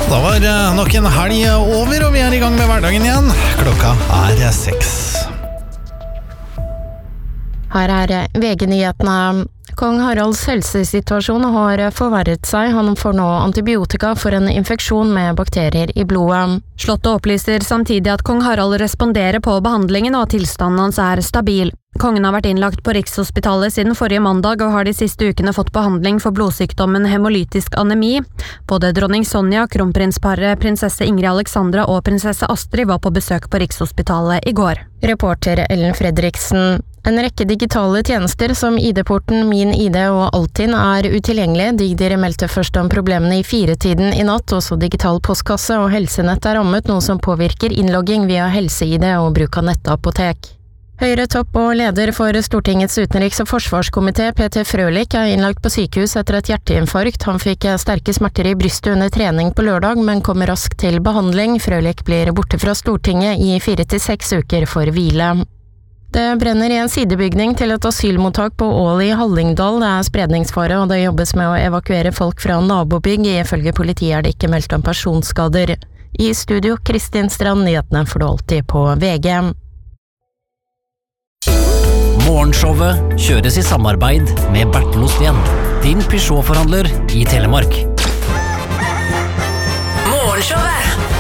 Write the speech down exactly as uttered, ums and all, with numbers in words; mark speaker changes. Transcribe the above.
Speaker 1: Da var nok en helg over, og vi er i gang med hverdagen igjen. Klokka er seks.
Speaker 2: Her er V G-nyhetene. Kong Haralds helsesituasjon har forverret seg. Han får nå antibiotika for en infeksjon med bakterier i blodet.
Speaker 3: Slottet opplyser samtidig at kong Harald responderer på behandlingen og tilstanden hans er stabil. Kongen har vært innlagt på Rikshospitalet siden forrige mandag og har de siste ukene fått behandling for blodsykdommen hemolytisk anemi. Både dronning Sonja, kronprinsparet, prinsesse Ingrid Alexandra og prinsesse Astrid var på besøk på Rikshospitalet i går.
Speaker 2: Reporter Ellen Fredriksen. En rekke digitale tjenester som I D-porten, Min I D og Altinn er utilgjengelige. Digdir meldte først om problemene i firetiden i natt. Også digital postkasse og helsenett er rammet, noe som påvirker innlogging via helse-I D og bruk av nettapotek. Høyre topp og leder for Stortingets utenriks- og forsvarskomité, Peter Frølich, er innlagt på sykehus etter et hjerteinfarkt. Han fikk sterke smerter i brystet under trening på lørdag, men kommer raskt til behandling. Frølich blir borte fra Stortinget i fire til seks uker for hvile. Det brenner i en sidebygning til et asylmottak på Ål i Hallingdal. Det er spredningsfare, og det jobbes med å evakuere folk fra nabobygg. Ifølge politiet er det ikke meldt om personskader. I studio, Kristin Strand, nyhetene får du alltid på V G.
Speaker 4: Morgenshowet kjøres i samarbeid med Bertel Osten, din Peugeot-forhandler i Telemark.
Speaker 5: Morgenshowet